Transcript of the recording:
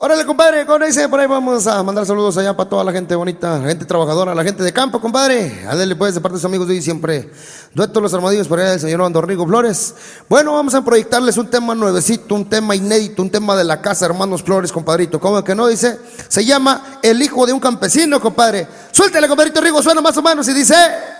Órale, compadre, ¿cómo dice? Por ahí vamos a mandar saludos allá para toda la gente bonita, la gente trabajadora, la gente de campo, compadre. Ándale pues, de parte de sus amigos de hoy siempre. Dueto Los Armadillos por allá del señor Andorrigo Flores. Bueno, vamos a proyectarles un tema nuevecito, un tema inédito, un tema de la casa Hermanos Flores, compadrito. ¿Cómo que no? Dice, se llama El hijo de un campesino, compadre. Suéltale, compadrito Rigo, suena más o menos y dice...